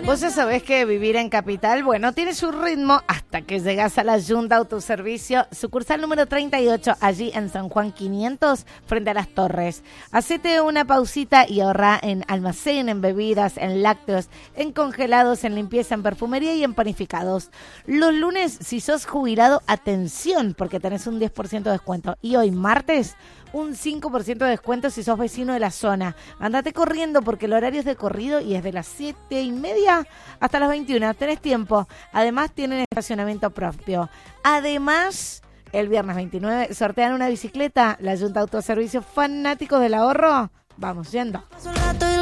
Vos ya sabés que vivir en Capital, bueno, tiene su ritmo hasta que llegas a la Yunta Autoservicio, sucursal número 38, allí en San Juan 500, frente a las Torres. Hacete una pausita y ahorrá en almacén, en bebidas, en lácteos, en congelados, en limpieza, en perfumería y en panificados. Los lunes, si sos jubilado, atención, porque tenés un 10% de descuento. Y hoy, martes, un 5% de descuento si sos vecino de la zona. Andate corriendo porque el horario es de corrido y es de las 7:30 hasta las 21. Tenés tiempo. Además tienen estacionamiento propio. Además, el viernes 29 sortean una bicicleta. La Yunta Autoservicio, fanáticos del ahorro. Vamos yendo.